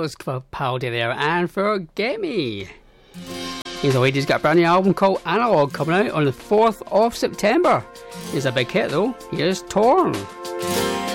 was for Paldy there, and Forget Me. He's already got a brand new album called Analog coming out on the 4th of September. He's a big hit though. Here's Torn.